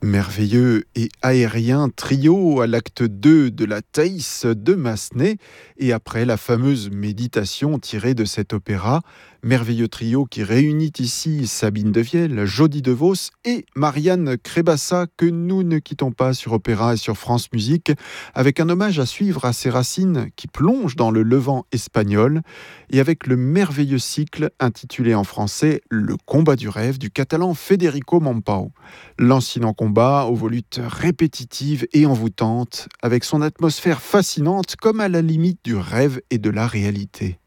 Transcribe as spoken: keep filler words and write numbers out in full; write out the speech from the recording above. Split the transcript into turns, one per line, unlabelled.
Merveilleux et aérien trio à l'acte deux de la Thaïs de Massenet, et après la fameuse méditation tirée de cet opéra, merveilleux trio qui réunit ici Sabine Devielle, Jody DeVos et Marianne Crébassa, que nous ne quittons pas sur Opéra et sur France Musique, avec un hommage à suivre à ses racines qui plongent dans le Levant espagnol, et avec le merveilleux cycle intitulé en français Le combat du rêve du catalan Federico Mompau. Lancinant combat aux volutes répétitives et envoûtantes, avec son atmosphère fascinante comme à la limite du rêve et de la réalité.